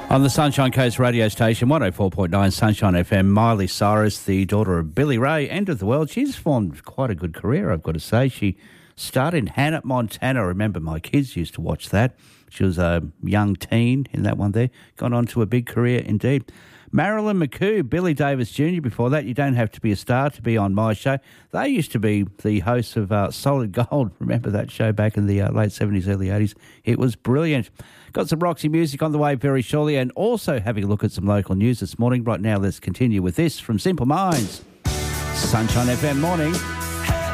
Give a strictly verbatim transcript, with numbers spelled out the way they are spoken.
On the Sunshine Coast radio station, one oh four point nine Sunshine F M, Miley Cyrus, the daughter of Billy Ray, End of the World. She's formed quite a good career, I've got to say. She started in Hannah, Montana. I remember my kids used to watch that. She was a young teen in that one there. Gone on to a big career indeed. Marilyn McCoo, Billy Davis Junior Before that, you don't have to be a star to be on my show. They used to be the hosts of uh, Solid Gold. Remember that show back in the uh, late seventies, early eighties? It was brilliant. Got some Roxy music on the way very shortly, and also having a look at some local news this morning. Right now, let's continue with this from Simple Minds. Sunshine F M morning.